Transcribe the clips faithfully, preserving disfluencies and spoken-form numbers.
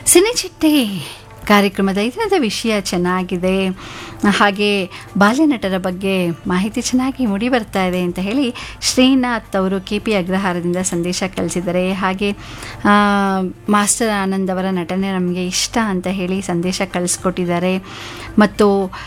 ಸಿನಿಚಿಟ್ಟೆ ಕಾರ್ಯಕ್ರಮದ ಇದರದ ವಿಷಯ ಚೆನ್ನಾಗಿದೆ, ಹಾಗೆ ಬಾಲ್ಯ ನಟರ ಬಗ್ಗೆ ಮಾಹಿತಿ ಚೆನ್ನಾಗಿ ಮೂಡಿ ಬರ್ತಾ ಇದೆ ಅಂತ ಹೇಳಿ ಶ್ರೀನಾಥ್ ಅವರು ಕೆ ಪಿ ಅಗ್ರಹಾರದಿಂದ ಸಂದೇಶ ಕಳಿಸಿದ್ದಾರೆ. ಹಾಗೆ ಮಾಸ್ಟರ್ ಆನಂದ್ ಅವರ ನಟನೆ ನಮಗೆ ಇಷ್ಟ ಅಂತ ಹೇಳಿ ಸಂದೇಶ ಕಳಿಸ್ಕೊಟ್ಟಿದ್ದಾರೆ. ಮತ್ತು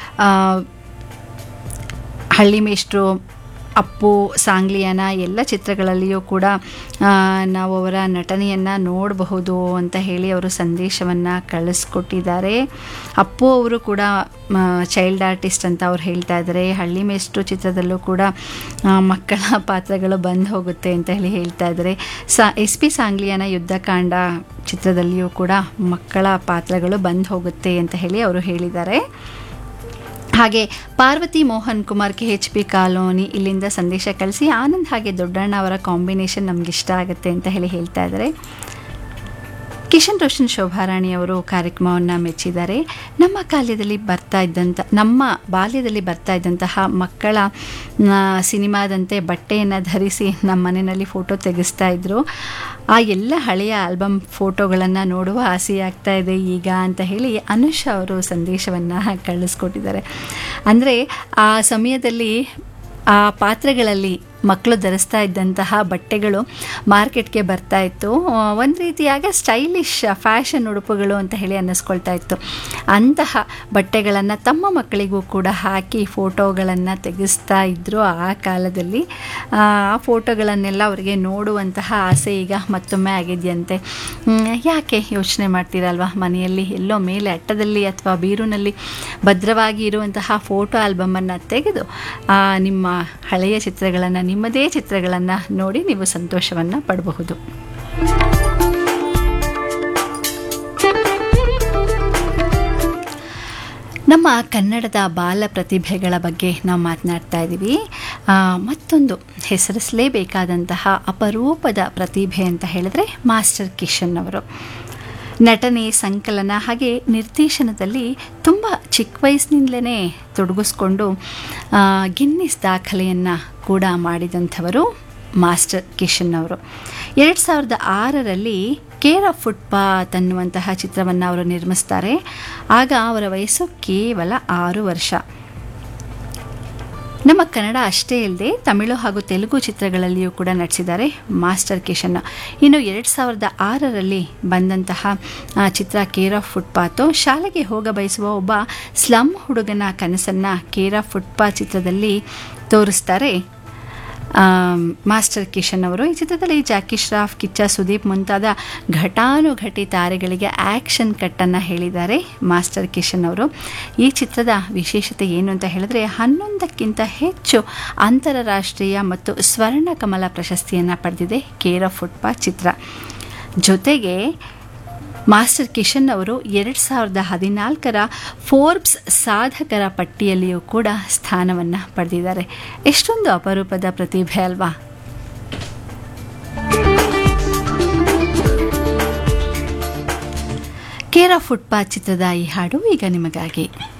ಹಳ್ಳಿ ಮೇಷ್ಟ್ರು, ಅಪ್ಪು, ಸಾಂಗ್ಲಿಯಾನ ಎಲ್ಲ ಚಿತ್ರಗಳಲ್ಲಿಯೂ ಕೂಡ ನಾವು ಅವರ ನಟನೆಯನ್ನು ನೋಡಬಹುದು ಅಂತ ಹೇಳಿ ಅವರು ಸಂದೇಶವನ್ನು ಕಳಿಸ್ಕೊಟ್ಟಿದ್ದಾರೆ. ಅಪ್ಪು ಅವರು ಕೂಡ ಚೈಲ್ಡ್ ಆರ್ಟಿಸ್ಟ್ ಅಂತ ಅವ್ರು ಹೇಳ್ತಾ ಇದ್ದಾರೆ. ಹಳ್ಳಿ ಮೇಷ್ಟ್ರು ಚಿತ್ರದಲ್ಲೂ ಕೂಡ ಮಕ್ಕಳ ಪಾತ್ರಗಳು ಬಂದು ಹೋಗುತ್ತೆ ಅಂತ ಹೇಳಿ ಹೇಳ್ತಾ ಇದ್ದಾರೆ. ಸಾ ಎಸ್ ಪಿ ಸಾಂಗ್ಲಿಯಾನ ಯುದ್ಧಕಾಂಡ ಚಿತ್ರದಲ್ಲಿಯೂ ಕೂಡ ಮಕ್ಕಳ ಪಾತ್ರಗಳು ಬಂದು ಹೋಗುತ್ತೆ ಅಂತ ಹೇಳಿ ಅವರು ಹೇಳಿದ್ದಾರೆ. ಹಾಗೆ Parvati Mohan Kumar K H P colony ಇಲ್ಲಿಂದ ಸಂದೇಶ ಕಳಿಸಿ ಆನಂದ್ ಹಾಗೆ ದೊಡ್ಡಣ್ಣ ಅವರ ಕಾಂಬಿನೇಷನ್ ನಮ್ಗೆ ಇಷ್ಟ ಆಗುತ್ತೆ ಅಂತ ಹೇಳಿ ಹೇಳ್ತಾ ಇದ್ದಾರೆ. ಕಿಶನ್ ರೋಷನ್ ಶೋಭಾರಾಣಿ ಅವರು ಕಾರ್ಯಕ್ರಮವನ್ನು ಮೆಚ್ಚಿದ್ದಾರೆ. ನಮ್ಮ ಕಾಲದಲ್ಲಿ ಬರ್ತಾ ಇದ್ದಂಥ ನಮ್ಮ ಬಾಲ್ಯದಲ್ಲಿ ಬರ್ತಾ ಇದ್ದಂತಹ ಮಕ್ಕಳ ಸಿನಿಮಾದಂತೆ ಬಟ್ಟೆಯನ್ನು ಧರಿಸಿ ನಮ್ಮ ಮನೆಯಲ್ಲಿ ಫೋಟೋ ತೆಗೆಸ್ತಾ ಇದ್ರು. ಆ ಎಲ್ಲ ಹಳೆಯ ಆಲ್ಬಮ್ ಫೋಟೋಗಳನ್ನು ನೋಡುವ ಆಸೆ ಆಗ್ತಾ ಇದೆ ಈಗ ಅಂತ ಹೇಳಿ ಅನುಷ್ ಅವರು ಸಂದೇಶವನ್ನು ಕಳಿಸ್ಕೊಟ್ಟಿದ್ದಾರೆ. ಅಂದರೆ ಆ ಸಮಯದಲ್ಲಿ ಆ ಪಾತ್ರಗಳಲ್ಲಿ ಮಕ್ಕಳು ಧರಿಸ್ತಾ ಇದ್ದಂತಹ ಬಟ್ಟೆಗಳು ಮಾರ್ಕೆಟ್ಗೆ ಬರ್ತಾ ಇತ್ತು. ಒಂದು ರೀತಿಯಾಗಿ ಸ್ಟೈಲಿಶ್ ಫ್ಯಾಷನ್ ಉಡುಪುಗಳು ಅಂತ ಹೇಳಿ ಅನ್ನಿಸ್ಕೊಳ್ತಾ ಇತ್ತು. ಅಂತಹ ಬಟ್ಟೆಗಳನ್ನು ತಮ್ಮ ಮಕ್ಕಳಿಗೂ ಕೂಡ ಹಾಕಿ ಫೋಟೋಗಳನ್ನು ತೆಗೆಸ್ತಾ ಇದ್ದರು ಆ ಕಾಲದಲ್ಲಿ. ಆ ಫೋಟೋಗಳನ್ನೆಲ್ಲ ಅವರಿಗೆ ನೋಡುವಂತಹ ಆಸೆ ಈಗ ಮತ್ತೊಮ್ಮೆ ಆಗಿದೆಯಂತೆ. ಯಾಕೆ ಯೋಚನೆ ಮಾಡ್ತೀರಲ್ವ, ಮನೆಯಲ್ಲಿ ಎಲ್ಲೋ ಮೇಲೆ ಅಟ್ಟದಲ್ಲಿ ಅಥವಾ ಬೀರುನಲ್ಲಿ ಭದ್ರವಾಗಿ ಇರುವಂತಹ ಫೋಟೋ ಆಲ್ಬಮನ್ನು ತೆಗೆದು ನಿಮ್ಮ ಹಳೆಯ ಚಿತ್ರಗಳನ್ನು, ನಿಮ್ಮದೇ ಚಿತ್ರಗಳನ್ನು ನೋಡಿ ನೀವು ಸಂತೋಷವನ್ನು ಪಡಬಹುದು. ನಮ್ಮ ಕನ್ನಡದ ಬಾಲ ಪ್ರತಿಭೆಗಳ ಬಗ್ಗೆ ನಾವು ಮಾತನಾಡ್ತಾ ಇದ್ದೀವಿ. ಮತ್ತೊಂದು ಹೆಸರಿಸಲೇಬೇಕಾದಂತಹ ಅಪರೂಪದ ಪ್ರತಿಭೆ ಅಂತ ಹೇಳಿದ್ರೆ ಮಾಸ್ಟರ್ ಕಿಶನ್ ಅವರು. ನಟನೆ, ಸಂಕಲನ ಹಾಗೆ ನಿರ್ದೇಶನದಲ್ಲಿ ತುಂಬ ಚಿಕ್ಕ ವಯಸ್ಸಿನಿಂದಲೇ ತೊಡಗಿಸ್ಕೊಂಡು ಗಿನ್ನಿಸ್ ದಾಖಲೆಯನ್ನು ಕೂಡ ಮಾಡಿದಂಥವರು ಮಾಸ್ಟರ್ ಕಿಶನ್ ಅವರು. ಎರಡು ಸಾವಿರದ ಆರರಲ್ಲಿ ಕೇರ್ ಆಫ್ ಫುಟ್ಪಾತ್ ಅನ್ನುವಂತಹ ಚಿತ್ರವನ್ನು ಅವರು ನಿರ್ಮಿಸ್ತಾರೆ. ಆಗ ಅವರ ವಯಸ್ಸು ಕೇವಲ ಆರು ವರ್ಷ. ನಮ್ಮ ಕನ್ನಡ ಅಷ್ಟೇ ಇಲ್ಲದೆ ತಮಿಳು ಹಾಗೂ ತೆಲುಗು ಚಿತ್ರಗಳಲ್ಲಿಯೂ ಕೂಡ ನಟಿಸಿದ್ದಾರೆ ಮಾಸ್ಟರ್ ಕಿಶನ್. ಇನ್ನು ಎರಡು ಸಾವಿರದ ಆರರಲ್ಲಿ ಬಂದಂತಹ ಚಿತ್ರ ಕೇರ್ ಆಫ್ ಫುಟ್ಪಾತು ಶಾಲೆಗೆ ಹೋಗ ಬಯಸುವ ಒಬ್ಬ ಸ್ಲಮ್ ಹುಡುಗನ ಕನಸನ್ನು ಕೇರ್ ಆಫ್ ಫುಟ್ಪಾತ್ ಚಿತ್ರದಲ್ಲಿ ತೋರಿಸ್ತಾರೆ ಮಾಸ್ಟರ್ ಕಿಶನ್ ಅವರು. ಈ ಚಿತ್ರದಲ್ಲಿ ಜಾಕಿ ಶ್ರಾಫ್, ಕಿಚ್ಚ ಸುದೀಪ್ ಮುಂತಾದ ಘಟಾನುಘಟಿ ತಾರೆಗಳಿಗೆ ಆ್ಯಕ್ಷನ್ ಕಟ್ಟನ್ನು ಹೇಳಿದ್ದಾರೆ ಮಾಸ್ಟರ್ ಕಿಶನ್ ಅವರು. ಈ ಚಿತ್ರದ ವಿಶೇಷತೆ ಏನು ಅಂತ ಹೇಳಿದ್ರೆ ಹನ್ನೊಂದಕ್ಕಿಂತ ಹೆಚ್ಚು ಅಂತಾರಾಷ್ಟ್ರೀಯ ಮತ್ತು ಸ್ವರ್ಣ ಕಮಲ ಪ್ರಶಸ್ತಿಯನ್ನು ಪಡೆದಿದೆ ಕೇರ್ ಆಫ್ ಫುಟ್ಪಾತ್ ಚಿತ್ರ. ಜೊತೆಗೆ ಮಾಸ್ಟರ್ ಕಿಶನ್ ಅವರು ಎರಡು ಸಾವಿರದ ಹದಿನಾಲ್ಕರ ಫೋರ್ಬ್ಸ್ ಸಾಧಕರ ಪಟ್ಟಿಯಲ್ಲಿಯೂ ಕೂಡ ಸ್ಥಾನವನ್ನು ಪಡೆದಿದ್ದಾರೆ. ಎಷ್ಟೊಂದು ಅಪರೂಪದ ಪ್ರತಿಭೆ ಅಲ್ವಾ. ಕೇರ್ ಆಫ್ ಫುಟ್ಪಾತ್ ಚಿತ್ರದ ಈ ಹಾಡು ಈಗ ನಿಮಗಾಗಿ.